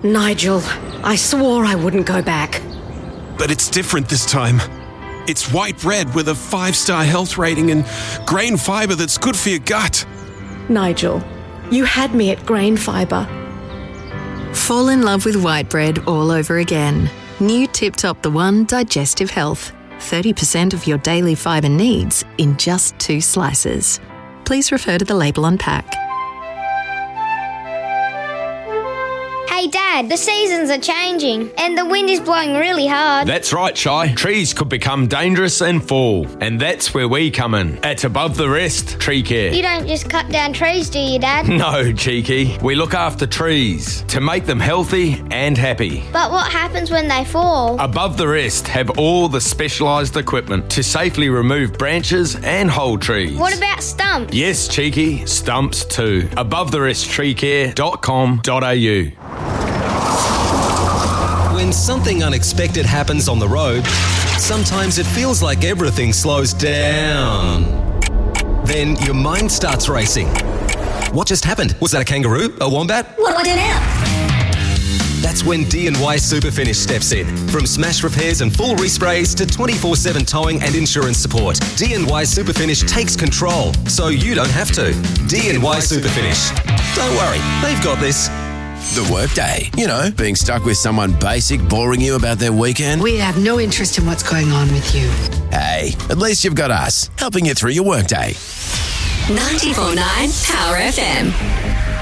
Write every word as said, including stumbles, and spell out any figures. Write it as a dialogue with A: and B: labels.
A: Nigel, I swore I wouldn't go back.
B: But it's different this time. It's white bread with a five-star health rating and grain fibre that's good for your gut.
A: Nigel, you had me at grain fibre.
C: Fall in love with white bread all over again. New Tip Top The One Digestive Health. thirty percent of your daily fibre needs in just two slices. Please refer to the label on pack.
D: Hey Dad, the seasons are changing and the wind is blowing really hard.
E: That's right, Shy. Trees could become dangerous and fall. And that's where we come in. At Above the Rest Tree Care.
D: You don't just cut down trees, do you, Dad?
E: No, cheeky. We look after trees to make them healthy and happy.
D: But what happens when they fall?
E: Above the Rest have all the specialised equipment to safely remove branches and whole trees.
D: What about stumps?
E: Yes, cheeky. Stumps too. above the rest tree care dot com dot a u.
F: When something unexpected happens on the road, sometimes it feels like everything slows down. Then your mind starts racing. What just happened? Was that a kangaroo? A wombat?
G: What do I do now?
F: That's when D and Y Superfinish steps in. From smash repairs and full resprays to twenty-four seven towing and insurance support, D and Y Superfinish takes control so you don't have to. D and Y Superfinish. Don't worry, they've got this.
H: The workday. You know, being stuck with someone basic boring you about their weekend.
G: We have no interest in what's going on with you.
H: Hey, at least you've got us, helping you through your workday.
I: ninety-four point nine Power F M.